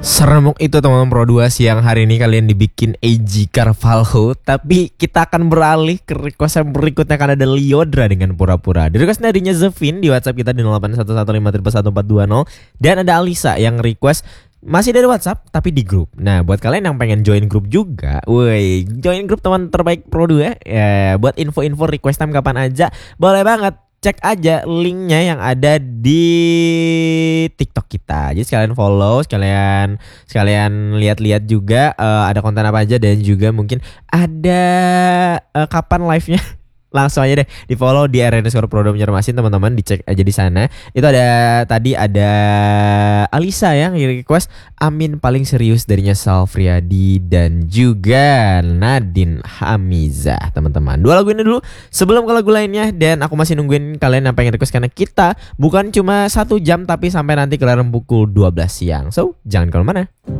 Seremuk itu teman-teman Pro 2 siang hari ini kalian dibikin AG Carvalho. Tapi kita akan beralih ke request yang berikutnya, akan ada Liodra dengan pura-pura. Di request nadinya Zevin di WhatsApp kita di 0811531420. Dan ada Alisa yang request masih dari WhatsApp tapi di grup. Nah buat kalian yang pengen join grup juga, woi, join grup teman terbaik Pro 2 ya. Buat info-info request time kapan aja boleh banget. Cek aja linknya yang ada di TikTok kita. Jadi sekalian follow, sekalian lihat-lihat juga ada konten apa aja, dan juga mungkin ada kapan live-nya. Langsung aja deh di follow di @_pro_2 Banjarmasin, teman-teman, dicek aja di sana. Itu tadi ada Alisa yang request Amin paling serius darinya Salfriadi dan juga Nadine Hamizah, teman-teman. Dua lagu ini dulu sebelum ke lagu lainnya, dan aku masih nungguin kalian yang pengen request karena kita bukan cuma 1 jam tapi sampai nanti kelarin pukul 12 siang. So jangan kemana-mana.